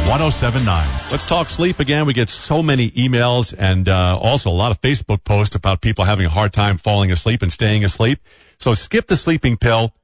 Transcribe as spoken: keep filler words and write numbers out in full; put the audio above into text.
ten seventy-nine. Let's talk sleep again. We get so many emails and uh, also a lot of Facebook posts about people having a hard time falling asleep and staying asleep. So skip the sleeping pill.